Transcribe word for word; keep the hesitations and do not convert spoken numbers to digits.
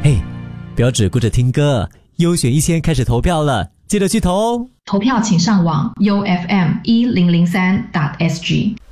嘿，不要只顾着听歌，优选一千开始投票了，记得去投哦。 投票请上网 U F M 一零零三 点 S G。